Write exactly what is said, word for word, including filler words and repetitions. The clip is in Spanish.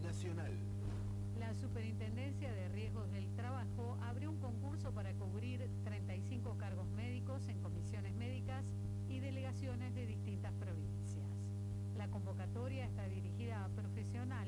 nacional. La Superintendencia de Riesgos del Trabajo abrió un concurso para cubrir treinta y cinco cargos médicos en comisiones médicas y delegaciones de distintas provincias. La convocatoria está dirigida a profesionales